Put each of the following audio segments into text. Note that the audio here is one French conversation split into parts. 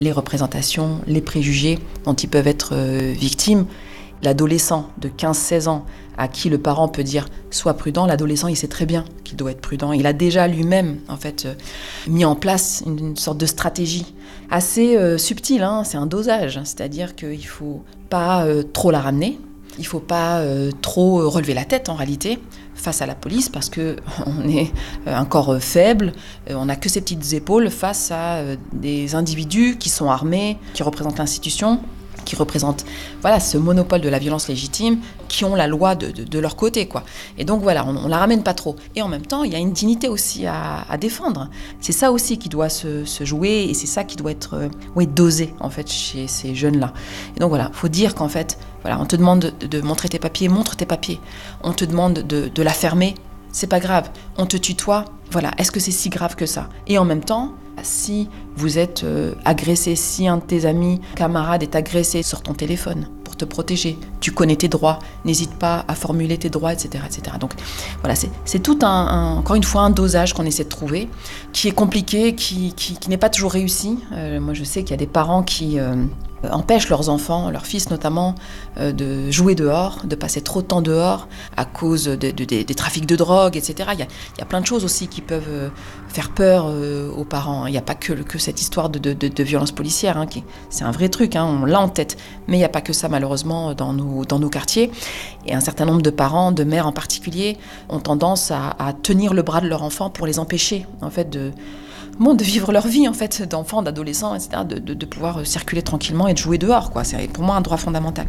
Les représentations, les préjugés dont ils peuvent être victimes. L'adolescent de 15-16 ans à qui le parent peut dire « sois prudent », l'adolescent il sait très bien qu'il doit être prudent. Il a déjà lui-même mis en place une sorte de stratégie assez subtile, c'est un dosage. C'est-à-dire qu'il ne faut pas trop la ramener, il ne faut pas trop relever la tête en réalité face à la police parce qu'on est un corps faible, on n'a que ses petites épaules face à des individus qui sont armés, qui représentent l'institution, qui représentent ce monopole de la violence légitime, qui ont la loi de leur côté, quoi. Et donc on la ramène pas trop. Et en même temps, il y a une dignité aussi à défendre. C'est ça aussi qui doit se jouer et c'est ça qui doit être dosé en fait chez ces jeunes-là. Et donc faut dire qu'en fait, on te demande de montrer tes papiers, montre tes papiers. On te demande de la fermer, c'est pas grave. On te tutoie, est-ce que c'est si grave que ça ? Et en même temps, si vous êtes agressé, si un de tes amis, camarades est agressé sur ton téléphone pour te protéger, tu connais tes droits, n'hésite pas à formuler tes droits, etc. etc. Donc c'est tout encore une fois un dosage qu'on essaie de trouver, qui est compliqué, qui n'est pas toujours réussi. Moi je sais qu'il y a des parents qui empêchent leurs enfants, leurs fils notamment, de jouer dehors, de passer trop de temps dehors à cause des trafics de drogue, etc. Il y a plein de choses aussi qui peuvent faire peur aux parents. Il n'y a pas que cette histoire de violence policière, c'est un vrai truc, on l'a en tête. Mais il n'y a pas que ça malheureusement dans nos quartiers. Et un certain nombre de parents, de mères en particulier, ont tendance à tenir le bras de leur enfant pour les empêcher en fait de vivre leur vie en fait d'enfants, d'adolescents, etc., de pouvoir circuler tranquillement et de jouer dehors, quoi. C'est pour moi un droit fondamental.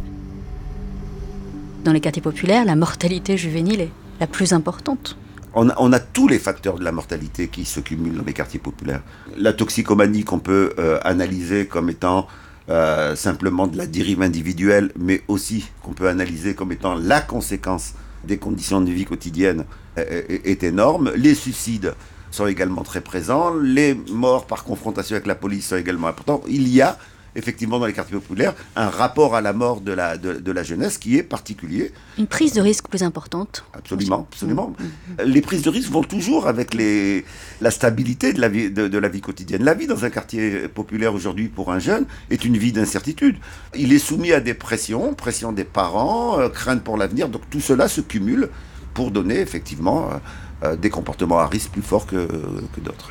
Dans les quartiers populaires, la mortalité juvénile est la plus importante. On a tous les facteurs de la mortalité qui se cumulent dans les quartiers populaires. La toxicomanie qu'on peut analyser comme étant simplement de la dérive individuelle, mais aussi qu'on peut analyser comme étant la conséquence des conditions de vie quotidiennes est énorme. Les suicides sont également très présents. Les morts par confrontation avec la police sont également importants. Il y a effectivement dans les quartiers populaires un rapport à la mort de la jeunesse qui est particulier. Une prise de risque plus importante. Absolument. Les prises de risque vont toujours avec la stabilité de la vie quotidienne. La vie dans un quartier populaire aujourd'hui pour un jeune est une vie d'incertitude. Il est soumis à des pression des parents, crainte pour l'avenir. Donc tout cela se cumule pour donner effectivement des comportements à risque plus forts que d'autres.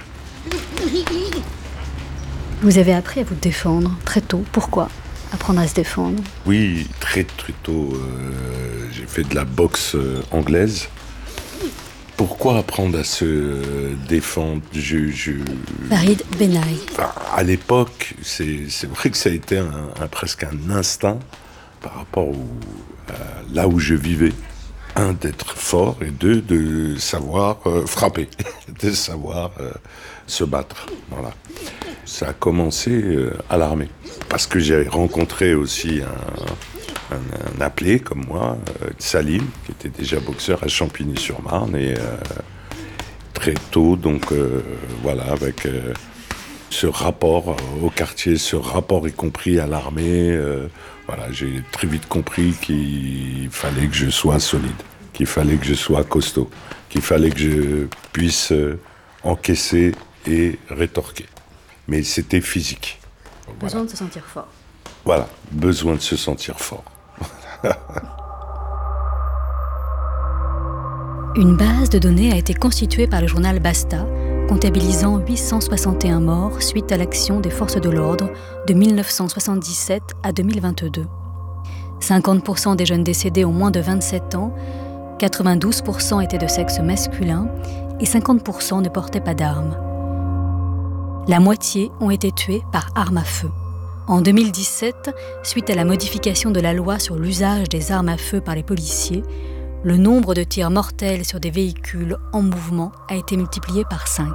Vous avez appris à vous défendre très tôt. Pourquoi apprendre à se défendre ? Oui, très tôt. J'ai fait de la boxe anglaise. Pourquoi apprendre à se défendre ? Farid Benaï. À l'époque, c'est vrai que ça a été presque un instinct par rapport là où je vivais. Un, d'être fort, et deux, de savoir frapper, de savoir se battre. Voilà. Ça a commencé à l'armée. Parce que j'ai rencontré aussi un appelé comme moi, Salim, qui était déjà boxeur à Champigny-sur-Marne. Et très tôt, donc avec ce rapport au quartier, ce rapport y compris à l'armée, j'ai très vite compris qu'il fallait que je sois solide, qu'il fallait que je sois costaud, qu'il fallait que je puisse encaisser et rétorquer. Mais c'était physique. Besoin de se sentir fort. Voilà, besoin de se sentir fort. Une base de données a été constituée par le journal Basta, comptabilisant 861 morts suite à l'action des forces de l'ordre de 1977 à 2022. 50% des jeunes décédés ont moins de 27 ans, 92% étaient de sexe masculin et 50% ne portaient pas d'armes. La moitié ont été tués par arme à feu. En 2017, suite à la modification de la loi sur l'usage des armes à feu par les policiers, le nombre de tirs mortels sur des véhicules en mouvement a été multiplié par 5.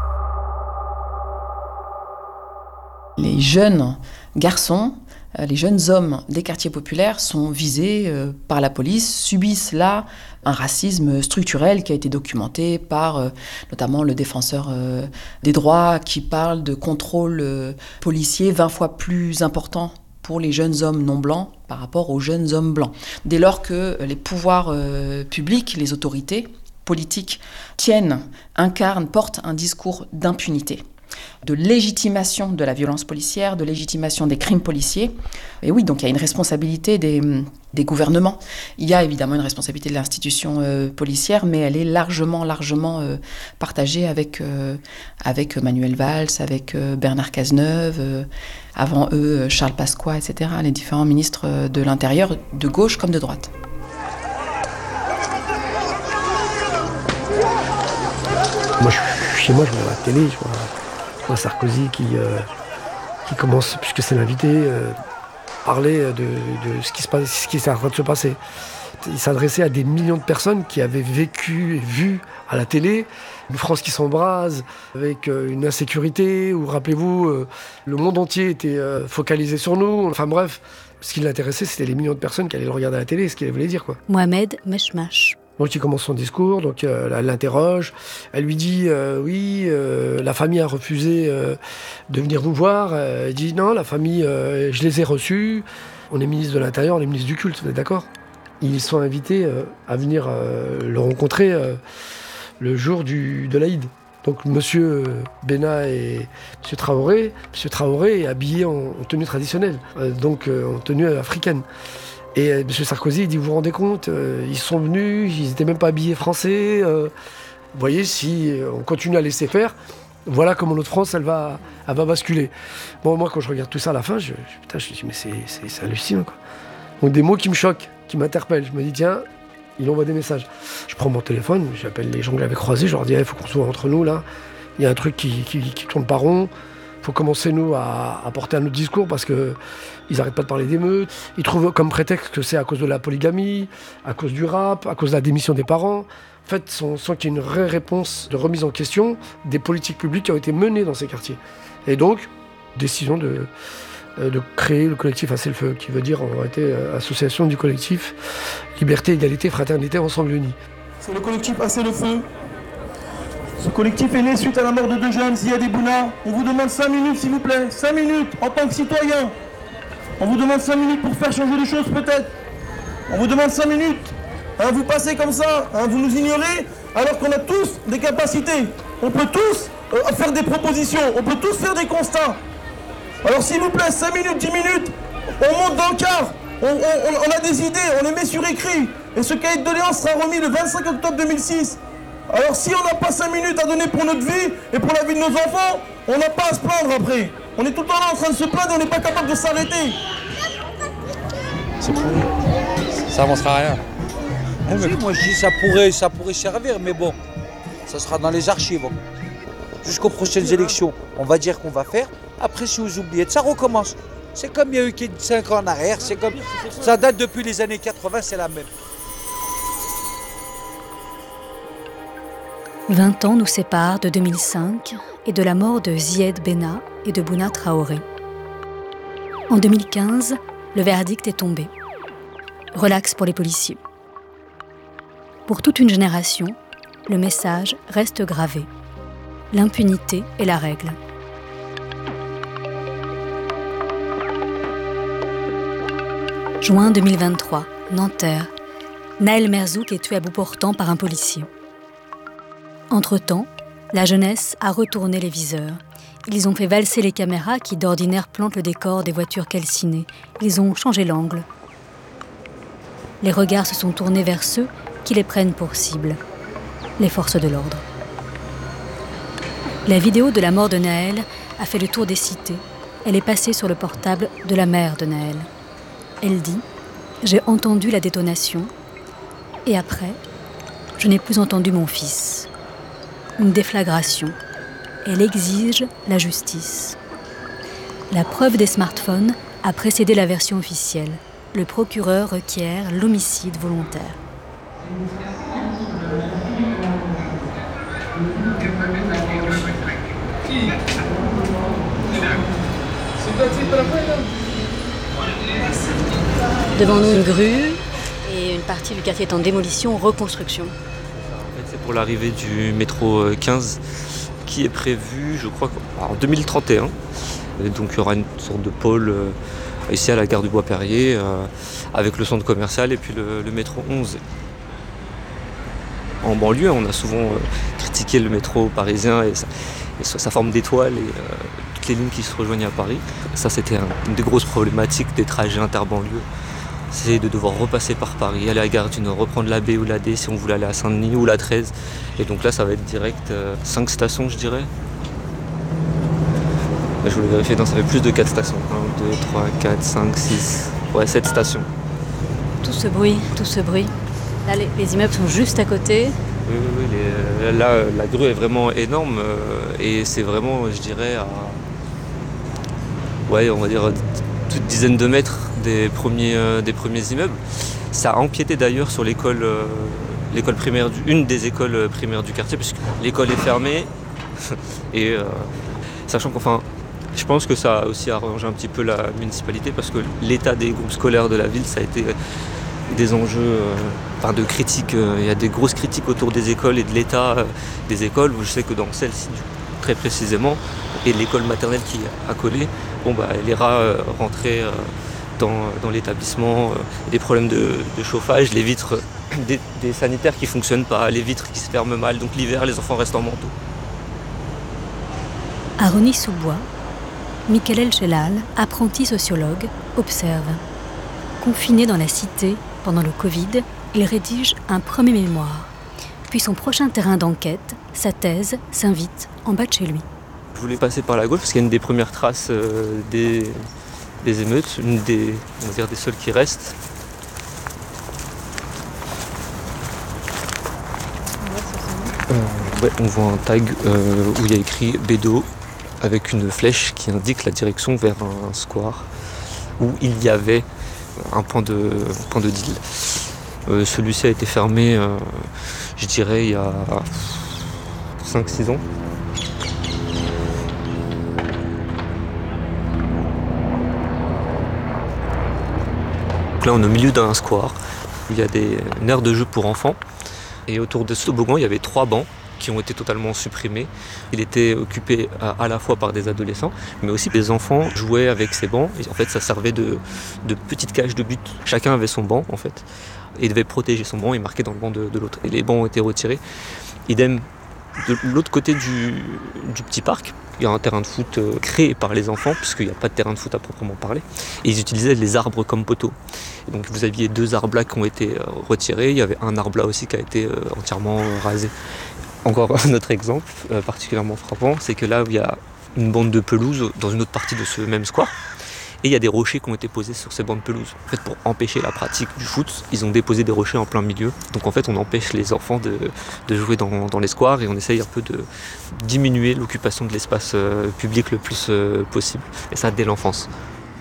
Les jeunes garçons, les jeunes hommes des quartiers populaires sont visés par la police, subissent là un racisme structurel qui a été documenté par notamment le défenseur des droits qui parle de contrôle policier 20 fois plus important pour les jeunes hommes non blancs par rapport aux jeunes hommes blancs. Dès lors que les pouvoirs publics, les autorités politiques incarnent, portent un discours d'impunité. de légitimation de la violence policière, de légitimation des crimes policiers. Et oui, donc il y a une responsabilité des gouvernements. Il y a évidemment une responsabilité de l'institution policière, mais elle est largement partagée avec Manuel Valls, avec Bernard Cazeneuve, avant eux Charles Pasqua, etc., les différents ministres de l'Intérieur, de gauche comme de droite. Moi, chez moi, je regarde la télé, je vois Sarkozy qui commence, puisque c'est l'invité, parler de ce qui est en train de se passer. Il s'adressait à des millions de personnes qui avaient vécu et vu à la télé une France qui s'embrase, avec une insécurité, où, rappelez-vous, le monde entier était focalisé sur nous. Enfin bref, ce qui l'intéressait, c'était les millions de personnes qui allaient le regarder à la télé, ce qu'il voulait dire, quoi. Mohamed Meshmash. Donc il commence son discours, donc elle l'interroge, elle lui dit la famille a refusé de venir vous voir. Elle dit non, la famille, je les ai reçus. On est ministre de l'Intérieur, on est ministre du culte, vous êtes d'accord? Ils sont invités à venir le rencontrer le jour de l'Aïd. Donc monsieur Benna et monsieur Traoré est habillé en tenue traditionnelle, donc en tenue africaine. Et M. Sarkozy, il dit, vous vous rendez compte, ils sont venus, ils n'étaient même pas habillés français. Vous voyez, si on continue à laisser faire, voilà comment notre France, elle va basculer. Bon, moi, quand je regarde tout ça à la fin, je dis, mais c'est hallucinant, quoi. Donc des mots qui me choquent, qui m'interpellent. Je me dis, tiens, il envoie des messages. Je prends mon téléphone, j'appelle les gens que j'avais croisés, je leur dis, il faut qu'on soit entre nous, là. Il y a un truc qui tourne pas rond. Il faut commencer, nous, à porter un autre discours parce qu'ils n'arrêtent pas de parler d'émeutes. Ils trouvent comme prétexte que c'est à cause de la polygamie, à cause du rap, à cause de la démission des parents. En fait, on sent qu'il y a une vraie réponse de remise en question des politiques publiques qui ont été menées dans ces quartiers. Et donc, décision de créer le collectif Assez le Feu, qui veut dire en réalité association du collectif Liberté, Égalité, Fraternité, Ensemble Unis. C'est le collectif Assez le Feu. Ce collectif est né suite à la mort de deux jeunes, Ziad et Bouna. On vous demande 5 minutes, s'il vous plaît. 5 minutes, en tant que citoyen. On vous demande 5 minutes pour faire changer les choses, peut-être. On vous demande 5 minutes. Vous passez comme ça, vous nous ignorez, alors qu'on a tous des capacités. On peut tous faire des propositions, on peut tous faire des constats. Alors s'il vous plaît, 5 minutes, 10 minutes, on monte dans le car. On a des idées, on les met sur écrit. Et ce cahier de doléances sera remis le 25 octobre 2006. Alors si on n'a pas 5 minutes à donner pour notre vie et pour la vie de nos enfants, on n'a pas à se plaindre après. On est tout le temps là en train de se plaindre et on n'est pas capable de s'arrêter. C'est pourri. Ça avancera à rien. Oui, moi je dis ça pourrait servir, mais bon, ça sera dans les archives. Jusqu'aux prochaines élections, on va dire qu'on va faire. Après, si vous oubliez, ça recommence. C'est comme il y a eu 5 ans en arrière, c'est comme ça date depuis les années 80, c'est la même. 20 ans nous séparent de 2005 et de la mort de Ziad Benna et de Bouna Traoré. En 2015, le verdict est tombé. Relax pour les policiers. Pour toute une génération, le message reste gravé. L'impunité est la règle. Juin 2023, Nanterre. Naël Merzouk est tué à bout portant par un policier. Entre-temps, la jeunesse a retourné les viseurs. Ils ont fait valser les caméras qui d'ordinaire plantent le décor des voitures calcinées. Ils ont changé l'angle. Les regards se sont tournés vers ceux qui les prennent pour cible, les forces de l'ordre. La vidéo de la mort de Naël a fait le tour des cités. Elle est passée sur le portable de la mère de Naël. Elle dit « J'ai entendu la détonation et après, je n'ai plus entendu mon fils. » Une déflagration. Elle exige la justice. La preuve des smartphones a précédé la version officielle. Le procureur requiert l'homicide volontaire. Devant nous, une grue et une partie du quartier est en démolition, reconstruction. C'est pour l'arrivée du métro 15 qui est prévu, je crois, en 2031. Et donc il y aura une sorte de pôle ici à la gare du Bois-Perrier avec le centre commercial et puis le métro 11. En banlieue, on a souvent critiqué le métro parisien et sa forme d'étoile et toutes les lignes qui se rejoignent à Paris. Ça, c'était une des grosses problématiques des trajets interbanlieues. C'est de devoir repasser par Paris, aller à la gare du Nord, reprendre la B ou la D si on voulait aller à Saint-Denis ou la 13. Et donc là, ça va être direct 5 stations, je dirais. Je voulais vérifier, non, ça fait plus de 4 stations. 1, 2, 3, 4, 5, 6, 7 stations. Tout ce bruit. Là, les immeubles sont juste à côté. Oui, là, la grue est vraiment énorme et c'est vraiment, je dirais, on va dire, toute dizaine de mètres des premiers immeubles. Ça a empiété d'ailleurs sur l'école primaire, une des écoles primaires du quartier, puisque l'école est fermée. Et sachant qu'enfin, je pense que ça a aussi arrangé un petit peu la municipalité, parce que l'état des groupes scolaires de la ville, ça a été des enjeux de critiques. Il y a des grosses critiques autour des écoles et de l'état des écoles. Je sais que dans celle-ci, très précisément, et l'école maternelle qui a collé, les rats rentraient dans l'établissement, des problèmes de chauffage, les vitres, des sanitaires qui ne fonctionnent pas, les vitres qui se ferment mal, donc l'hiver les enfants restent en manteau. À Rosny-sous-Bois, Michael El-Chelal, apprenti sociologue, observe. Confiné dans la cité pendant le Covid, il rédige un premier mémoire. Puis son prochain terrain d'enquête, sa thèse, s'invite en bas de chez lui. Je voulais passer par la gauche parce qu'il y a une des premières traces des émeutes, une des seules qui restent. On voit un tag où il y a écrit Bédo avec une flèche qui indique la direction vers un square où il y avait un point de deal. Celui-ci a été fermé, je dirais, il y a 5-6 ans. Donc là, on est au milieu d'un square où il y a une aire de jeu pour enfants. Et autour de ce toboggan, il y avait 3 bancs qui ont été totalement supprimés. Il était occupé à la fois par des adolescents, mais aussi des enfants jouaient avec ces bancs. Et en fait, ça servait de petites cages de but. Chacun avait son banc, en fait, et devait protéger son banc et marquer dans le banc de l'autre. Et les bancs ont été retirés. Idem, de l'autre côté du petit parc, il y a un terrain de foot créé par les enfants, puisqu'il n'y a pas de terrain de foot à proprement parler. Et ils utilisaient les arbres comme poteaux. Et donc vous aviez 2 arbres là qui ont été retirés. Il y avait un arbre là aussi qui a été entièrement rasé. Encore un autre exemple particulièrement frappant, c'est que là, il y a une bande de pelouse dans une autre partie de ce même square. Et il y a des rochers qui ont été posés sur ces bandes de pelouse. En fait, pour empêcher la pratique du foot, ils ont déposé des rochers en plein milieu. Donc en fait, on empêche les enfants de jouer dans les squares et on essaye un peu de diminuer l'occupation de l'espace public le plus possible. Et ça, dès l'enfance.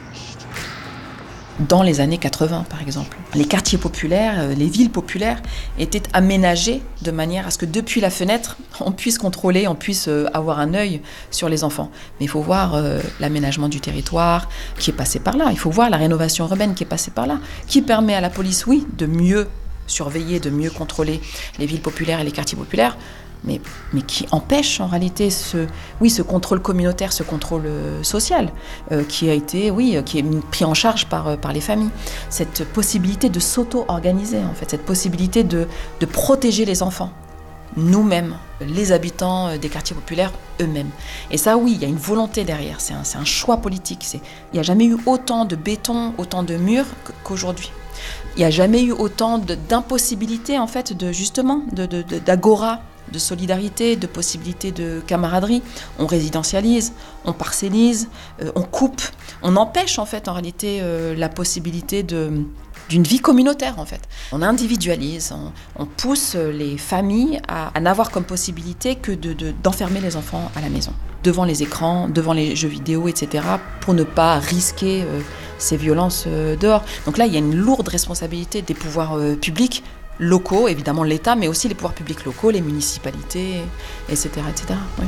Dans les années 80, par exemple, les quartiers populaires, les villes populaires étaient aménagées de manière à ce que depuis la fenêtre, on puisse contrôler, on puisse avoir un œil sur les enfants. Mais il faut voir l'aménagement du territoire qui est passé par là. Il faut voir la rénovation urbaine qui est passée par là, qui permet à la police, oui, de mieux surveiller, de mieux contrôler les villes populaires et les quartiers populaires, mais qui empêche en réalité ce contrôle communautaire, ce contrôle social qui est pris en charge par les familles. Cette possibilité de s'auto-organiser, en fait, cette possibilité de protéger les enfants, nous-mêmes, les habitants des quartiers populaires eux-mêmes. Et ça, oui, il y a une volonté derrière, c'est un choix politique. Il n'y a jamais eu autant de béton, autant de murs qu'aujourd'hui. Il n'y a jamais eu autant d'impossibilités, en fait, d'agora, de solidarité, de possibilités de camaraderie. On résidentialise, on parcellise, on coupe, on empêche en fait en réalité la possibilité d'une vie communautaire en fait. On individualise, on pousse les familles à n'avoir comme possibilité que d'enfermer les enfants à la maison, devant les écrans, devant les jeux vidéo, etc., pour ne pas risquer ces violences dehors. Donc là, il y a une lourde responsabilité des pouvoirs publics, locaux, évidemment l'État, mais aussi les pouvoirs publics locaux, les municipalités, etc. Oui.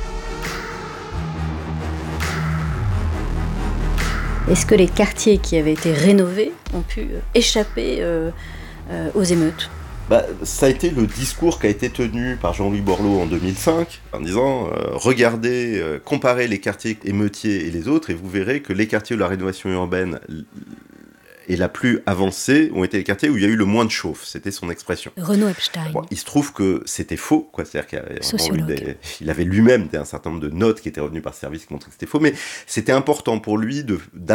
Est-ce que les quartiers qui avaient été rénovés ont pu échapper aux émeutes ? Ça a été le discours qui a été tenu par Jean-Louis Borloo en 2005, en disant regardez, comparez les quartiers émeutiers et les autres, et vous verrez que les quartiers où la rénovation urbaine et la plus avancée ont été les quartiers où il y a eu le moins de chauffe. C'était son expression. Renaud Epstein. Bon, il se trouve que c'était faux, quoi. C'est-à-dire qu'il y avait Sociologue. il avait lui-même un certain nombre de notes qui étaient revenues par service qui montraient que c'était faux, mais c'était important pour lui